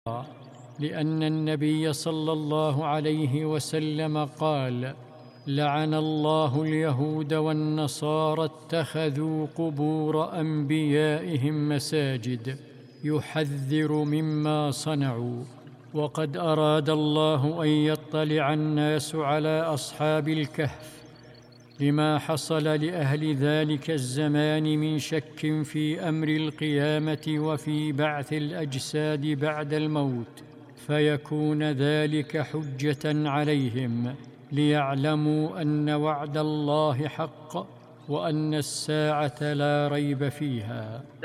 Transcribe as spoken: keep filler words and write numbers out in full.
لأن النبي صلى الله عليه وسلم قال: لعن الله اليهود والنصارى اتخذوا قبور أنبيائهم مساجد، يحذر مما صنعوا. وقد أراد الله أن يطلع الناس على أصحاب الكهف لما حصل لأهل ذلك الزمان من شك في أمر القيامة وفي بعث الأجساد بعد الموت، فيكون ذلك حجة عليهم ليعلموا أن وعد الله حق وأن الساعة لا ريب فيها.